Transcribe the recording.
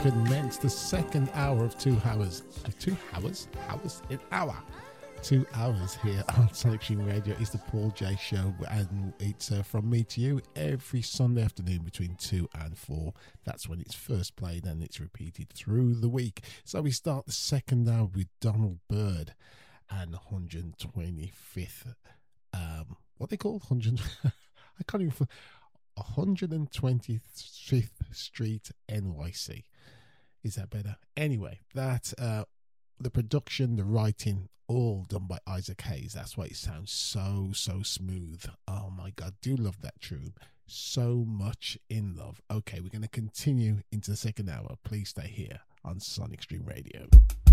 commence the second hour of 2 hours. 2 hours? Hours? An hour. 2 hours here on Sonic Stream Radio. It's the Paul J Show, and it's from me to you every Sunday afternoon between 2 and 4. That's when it's first played and it's repeated through the week. So we start the second hour with Donald Byrd and 125th. What they called? I can't even. 125th Street, NYC. Is that better? Anyway, that the production, the writing, all done by Isaac Hayes. That's why it sounds so smooth. Oh my God, do love that tune. So much in love. Okay, we're going to continue into the second hour. Please stay here on Sonic Stream Radio.